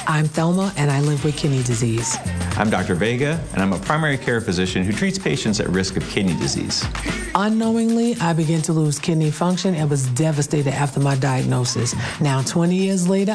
I'm Thelma, and I live with kidney disease. I'm Dr. Vega, and I'm a primary care physician who treats patients at risk of kidney disease. Unknowingly, I began to lose kidney function and was devastated after my diagnosis. Now, 20 years later,